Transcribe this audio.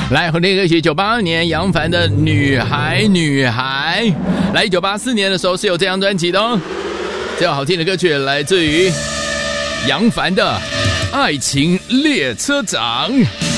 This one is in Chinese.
来，和那个歌曲，92年杨凡的《女孩女孩》。来，1984年的时候是有这张专辑的哦。这首好听的歌曲来自于杨凡的《爱情列车长》。